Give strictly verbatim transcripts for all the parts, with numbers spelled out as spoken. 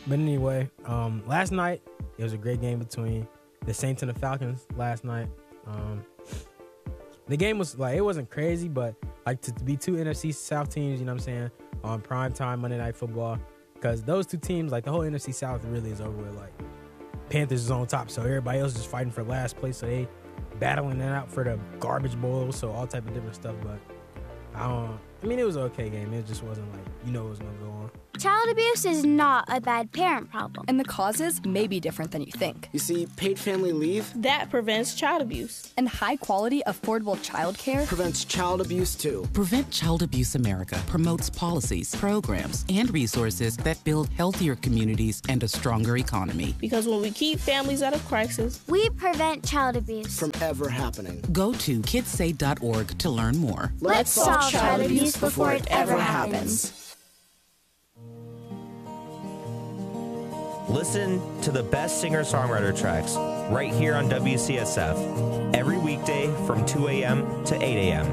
But anyway, um, last night it was a great game between the Saints and the Falcons. Last night, um, the game was like it wasn't crazy, but like to, to be two N F C South teams, you know what I'm saying, on prime time Monday Night Football, because those two teams, like the whole N F C South, really is over with. Like Panthers is on top, so everybody else is just fighting for last place. So they battling it out for the garbage bowl, so all type of different stuff. But I don't. I mean, it was an okay game. It just wasn't like you know it was gonna go on. Child abuse is not a bad parent problem. And the causes may be different than you think. You see, paid family leave that prevents child abuse. And high-quality, affordable childcare prevents child abuse, too. Prevent Child Abuse America promotes policies, programs, and resources that build healthier communities and a stronger economy. Because when we keep families out of crisis, we prevent child abuse from ever happening. Go to kids say dot org to learn more. Let's, Let's solve, solve child abuse before it ever happens. happens. Listen to the best singer-songwriter tracks right here on W C S F every weekday from two a.m. to eight a.m.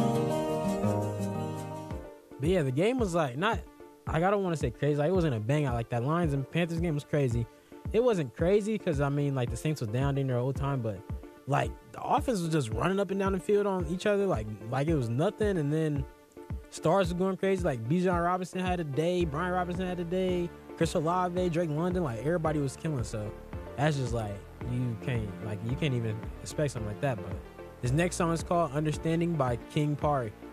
But yeah, the game was like not, like I don't want to say crazy. Like it wasn't a bang out. Like that Lions and Panthers game was crazy. It wasn't crazy because I mean like the Saints was down in their whole time, but like the offense was just running up and down the field on each other like like it was nothing. And then stars were going crazy. Like Bijan Robinson had a day, Brian Robinson had a day. Chris Olave, Drake London, like everybody was killing. So that's just like you can't like you can't even expect something like that. But this next song is called "Understanding" by King Pari.